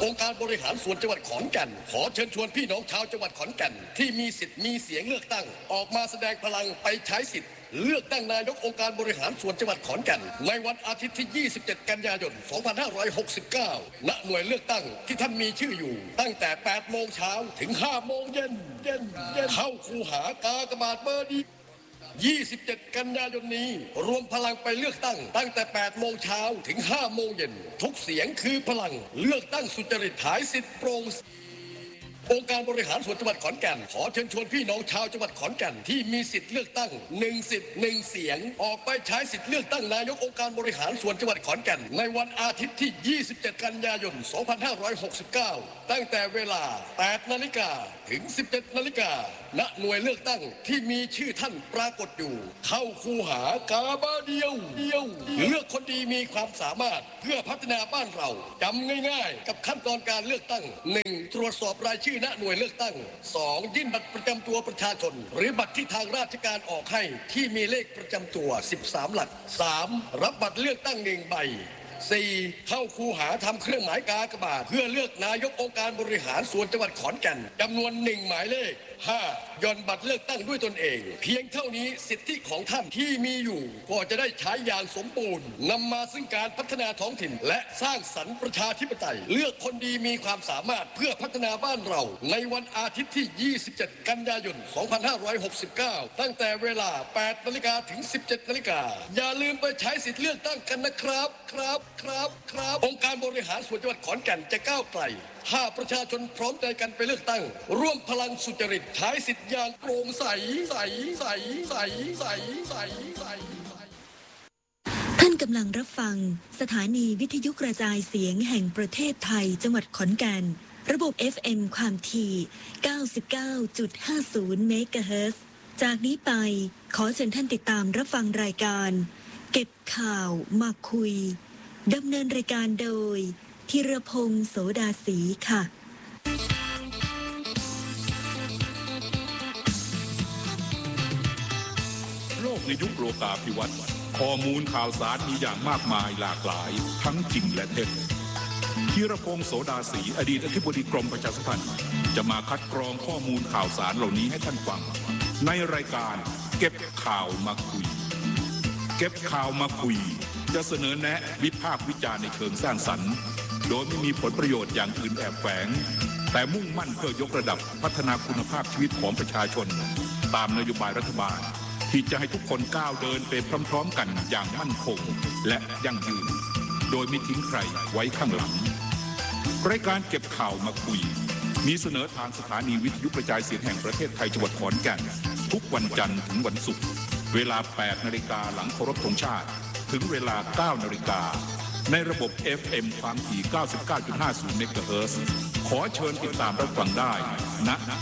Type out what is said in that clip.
องค์การบริหารส่วนจังหวัดขอนแก่นขอเชิญชวนพี่น้องชาวจังหวัดขอนแก่นที่มีสิทธิ์มีเสียงเลือกตั้งออกมาแสดงพลังไปใช้สิทธิ์เลือกตั้งนายกองค์การบริหารส่วนจังหวัดขอนแก่นในวันอาทิตย์ที่ 27 กันยายน 2569 ณ หน่วยเลือกตั้งที่ท่านมีชื่ออยู่ตั้งแต่ 8 โมงเช้าถึง 5 โมงเย็นเข้าคูหากากบาทเบอร์ดี27 กันยายนนี้รวมพลังไปเลือกตั้งตั้งแต่ 8 โมงเช้าถึง 5 โมงเย็นทุกเสียงคือพลังเลือกตั้งสุจริตหายสิทธิ์โปร่งองค์การบริหารส่วนจังหวัดขอนแก่นขอเชิญชวนพี่น้องชาวจังหวัดขอนแก่นที่มีสิทธิ์เลือกตั้ง1สิทธิ์1เสียงออกไปใช้สิทธิ์เลือกตั้งนายกองค์การบริหารส่วนจังหวัดขอนแก่นในวันอาทิตย์ที่ 27 กันยายน 2569 ตั้งแต่เวลา 8 นาฬิกาถึง 17 นาฬิกาณ หน่วยเลือกตั้งที่มีชื่อท่านปรากฏอยู่เข้าคูหากาบาเดียวเลือกคนดีมีความสามารถเพื่อพัฒนาบ้านเราจำง่ายๆกับขั้นตอนการเลือกตั้ง 1. ตรวจสอบรายชื่อณหน่วยเลือกตั้ง 2. ยื่นบัตรประจำตัวประชาชนหรือบัตรที่ทางราชการออกให้ที่มีเลขประจำตัว13 หลัก 3. รับบัตรเลือกตั้ง1 ใบ 4. เข้าคูหาทำเครื่องหมายกากบาทเพื่อเลือกนายกองค์การบริหารส่วนจังหวัดขอนแก่นจำนวน1 หมายเลข 5. หย่อนบัตรเลือกตั้งด้วยตนเองเพียงเท่านี้สิทธิของท่านที่มีอยู่ก็จะได้ใช้อย่างสมบูรณ์นำมาซึ่งการพัฒนาท้องถิ่นและสร้างสรรค์ประชาธิปไตยเลือกคนดีมีความสามารถเพื่อพัฒนาบ้านเราในวันอาทิตย์ที่ 27 กันยายน 2569 ตั้งแต่เวลา 8 นาฬิกาถึง 17 นาฬิกาอย่าลืมไปใช้สิทธิเลือกตั้งกันนะครับองค์การบริหารส่วนจังหวัดขอนแก่นจะก้าวไกลถ้าประชาชนพร้อมใจกันไปเลือกตั้งร่วมพลังสุจริตใช้สิทธิ์อย่างโปร่งใสท่านกำลังรับฟังสถานีวิทยุกระจายเสียงแห่งประเทศไทยจังหวัดขอนแก่นระบบ FM ความถี่ 99.50 เมกะเฮิรตซ์จากนี้ไปขอเชิญท่านติดตามรับฟังรายการเก็บข่าวมาคุยดำเนินรายการโดยธีรพงษ์โสดาศรีค่ะโลกในยุคโลกาภิวัตน์ข้อมูลข่าวสารมีอย่างมากมายหลากหลายทั้งจริงและเท็จธีรพงษ์โสดาศรีอดีตอธิบดีกรมประชาสัมพันธ์จะมาคัดกรองข้อมูลข่าวสารเหล่านี้ให้ท่านฟังในรายการเก็บข่าวมาคุยเก็บข่าวมาคุยจะเสนอแนะวิพากษ์วิจารณ์ในเชิงสร้างสรรค์โดยไม่มีผลประโยชน์อย่างอื่นแอบแฝงแต่มุ่งมั่นเพื่อยกระดับพัฒนาคุณภาพชีวิตของประชาชนตามนโยบายรัฐบาลที่จะให้ทุกคนก้าวเดินไปพร้อมๆกันอย่างมั่นคงและยั่งยืนโดยไม่ทิ้งใครไว้ข้างหลังรายการเก็บข่าวมาคุยมีเสนอทางสถานีวิทยุกระจายเสียงแห่งประเทศไทยจังหวัดขอนแก่นทุกวันจันทร์ถึงวันศุกร์เวลา 8 นาฬิกาหลังเคารพธงชาติถึงเวลา 9 นาฬิกาในระบบ FM ความถี่ 99.50 เมกะเฮิรตซ์ขอเชิญติดตามรับฟังได้ณ